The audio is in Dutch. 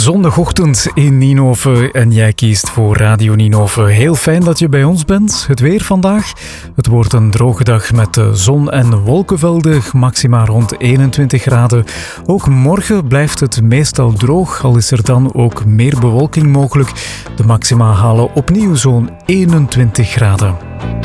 zondagochtend in Ninove en jij kiest voor Radio Ninove. Heel fijn dat je bij ons bent. Het weer vandaag. Het wordt een droge dag met zon en wolkenvelden, maxima rond 21 graden. Ook morgen blijft het meestal droog, al is er dan ook meer bewolking mogelijk. De maxima halen opnieuw zo'n 21 graden.